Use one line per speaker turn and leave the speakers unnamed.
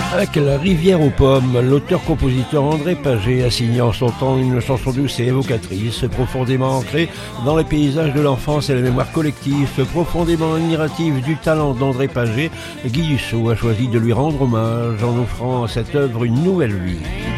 Avec La rivière aux pommes, l'auteur-compositeur André Paget a signé en son temps une chanson douce et évocatrice, profondément ancrée dans les paysages de l'enfance et la mémoire collective, profondément admirative du talent d'André Paget. Guy Dussault a choisi de lui rendre hommage en offrant à cette œuvre une nouvelle vie.